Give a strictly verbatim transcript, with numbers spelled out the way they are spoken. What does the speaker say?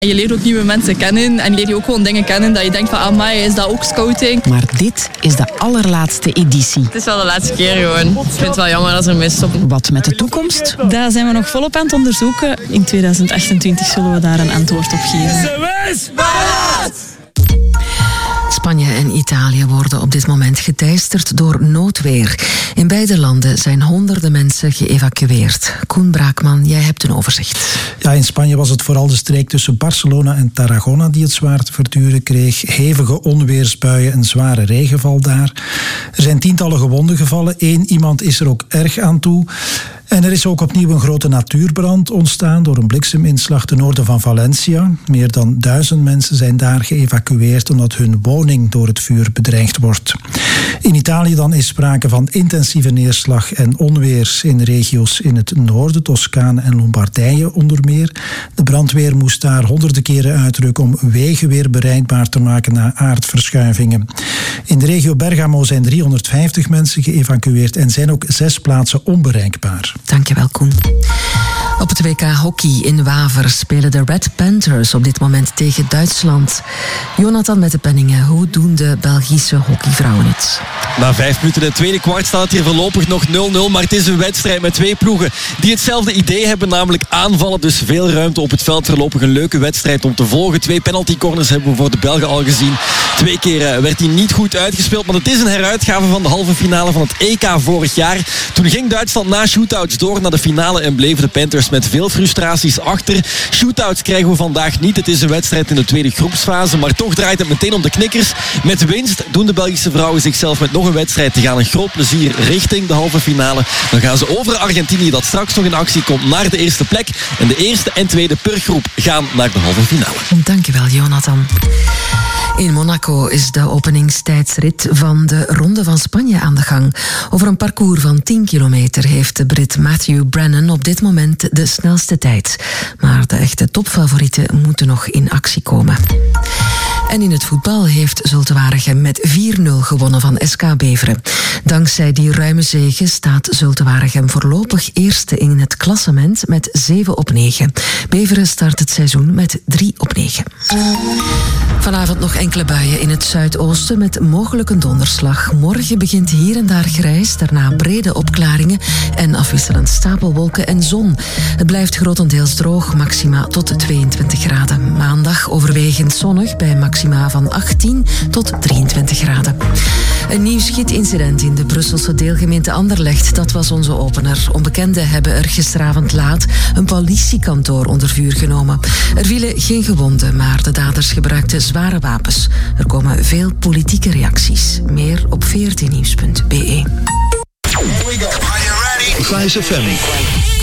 Je leert ook nieuwe mensen kennen en leer je ook gewoon dingen kennen dat je denkt van, amai, is dat ook scouting? Maar dit is de allerlaatste editie. Het is wel de laatste keer gewoon. Ik vind het wel jammer dat ze ermee stoppen. Wat met de toekomst? Daar zijn we nog volop aan het onderzoeken. In tweeduizend achtentwintig zullen we daar een antwoord op geven. Spanje en Italië worden op dit moment geteisterd door noodweer. In beide landen zijn honderden mensen geëvacueerd. Koen Braakman, jij hebt een overzicht. Ja, in Spanje was het vooral de streek tussen Barcelona en Tarragona die het zwaar te verduren kreeg. Hevige onweersbuien en zware regenval daar. Er zijn tientallen gewonden gevallen. Eén iemand is er ook erg aan toe. En er is ook opnieuw een grote natuurbrand ontstaan door een blikseminslag ten noorden van Valencia. Meer dan duizend mensen zijn daar geëvacueerd omdat hun woning door het vuur bedreigd wordt. In Italië dan is sprake van intensieve neerslag en onweer in regio's in het noorden, Toscane en Lombardije onder meer. De brandweer moest daar honderden keren uitrukken om wegen weer bereikbaar te maken na aardverschuivingen. In de regio Bergamo zijn driehonderdvijftig mensen geëvacueerd en zijn ook zes plaatsen onbereikbaar. Dankjewel, Koen. Op het W K Hockey in Waver spelen de Red Panthers op dit moment tegen Duitsland. Jonathan met de penningen, hoe doen de Belgische hockeyvrouwen het? Na vijf minuten in het tweede kwart staat het hier voorlopig nog nul nul. Maar het is een wedstrijd met twee ploegen die hetzelfde idee hebben, namelijk aanvallen. Dus veel ruimte op het veld. Voorlopig een leuke wedstrijd om te volgen. Twee penalty corners hebben we voor de Belgen al gezien. Twee keer werd hij niet goed uitgespeeld. Maar het is een heruitgave van de halve finale van het E K vorig jaar. Toen ging Duitsland na shootouts door naar de finale en bleven de Panthers met veel frustraties achter. Shootouts krijgen we vandaag niet. Het is een wedstrijd in de tweede groepsfase. Maar toch draait het meteen om de knikkers. Met winst doen de Belgische vrouwen zichzelf met nog een wedstrijd te gaan. Een groot plezier richting de halve finale. Dan gaan ze over Argentinië, dat straks nog in actie komt, naar de eerste plek. En de eerste en tweede per groep gaan naar de halve finale. Dankjewel, Jonathan. In Monaco is de openingstijdsrit van de Ronde van Spanje aan de gang. Over een parcours van tien kilometer heeft de Brit Matthew Brennan op dit moment de snelste tijd. Maar de echte topfavorieten moeten nog in actie komen. En in het voetbal heeft Zulte Waregem met vier nul gewonnen van S K Beveren. Dankzij die ruime zege staat Zulte Waregem voorlopig eerste in het klassement met zeven op negen. Beveren start het seizoen met drie op negen. Vanavond nog enkele buien in het zuidoosten met mogelijk een donderslag. Morgen begint hier en daar grijs, daarna brede opklaringen en afwisselend stapelwolken en zon. Het blijft grotendeels droog, maxima tot tweeëntwintig graden. Maandag overwegend zonnig bij maxima van achttien tot drieëntwintig graden. Een nieuw schietincident in de Brusselse deelgemeente Anderlecht, dat was onze opener. Onbekenden hebben er gisteravond laat een politiekantoor onder vuur genomen. Er vielen geen gewonden, maar de daders gebruikten zware wapens. Er komen veel politieke reacties. Meer op veertien nieuws punt b e. Here we go. Are you ready? Fijs F M.